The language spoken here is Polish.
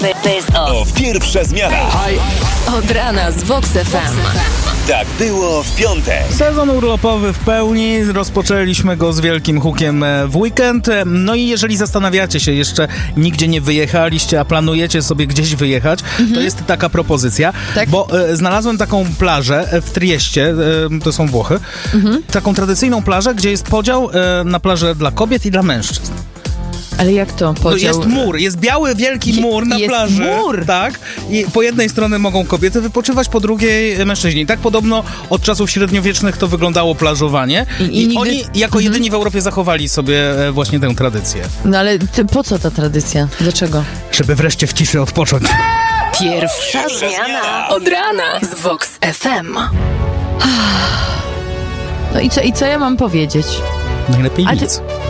O, pierwsza zmiana. Od rana z Vox FM. Tak było w piątek. Sezon urlopowy w pełni. Rozpoczęliśmy go z wielkim hukiem w weekend. No i jeżeli zastanawiacie się, jeszcze nigdzie nie wyjechaliście, a planujecie sobie gdzieś wyjechać, to jest taka propozycja, Tak. bo znalazłem taką plażę w Trieście, to są Włochy, taką tradycyjną plażę, gdzie jest podział na plażę dla kobiet i dla mężczyzn. Ale jak to? No Podział... jest mur, jest biały wielki mur na jest plaży. mur? Tak. I po jednej stronie mogą kobiety wypoczywać, po drugiej mężczyźni. Tak podobno od czasów średniowiecznych to wyglądało plażowanie. I nigdy... oni jako jedyni w Europie zachowali sobie właśnie tę tradycję. No ale po co ta tradycja? Dlaczego? Żeby wreszcie w ciszy odpocząć. Pierwsza zmiana. Od rana z Vox FM. No i co ja mam powiedzieć? Najlepiej A ty- nic.